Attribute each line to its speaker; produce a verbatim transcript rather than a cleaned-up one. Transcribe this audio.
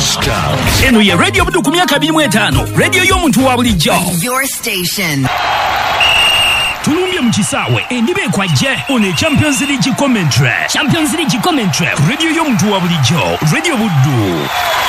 Speaker 1: Moscow. Eno ye radio budu ku myaka abiri mu etaano. Radio y'omuntu wa bulijjo.
Speaker 2: Your station.
Speaker 1: Tulumbye mu kisaawe endibe kwajje on a Champions League commentary. Champions League commentary. Radio y'omuntu wa bulijjo. Radio Buddu.